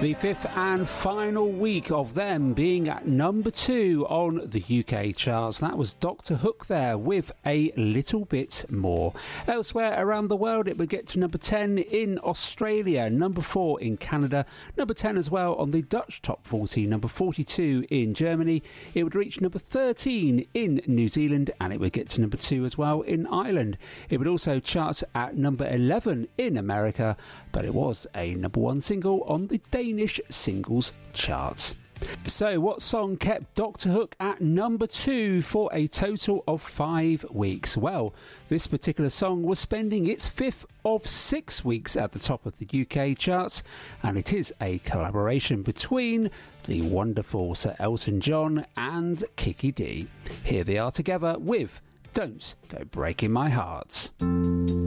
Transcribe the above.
The fifth and final week of them being at number 2 on the UK charts. That was Dr. Hook there with A Little Bit More. Elsewhere around the world, it would get to number 10 in Australia, number 4 in Canada, number 10 as well on the Dutch Top 40, number 42 in Germany. It would reach number 13 in New Zealand, and it would get to number 2 as well in Ireland. It would also chart at number 11 in America, but it was a number 1 single on the Danish singles charts. So what song kept Dr. Hook at number 2 for a total of 5 weeks? Well, this particular song was spending its 5th of 6 weeks at the top of the UK charts, and it is a collaboration between the wonderful Sir Elton John and Kiki Dee. Here they are together with Don't Go Breaking My Heart.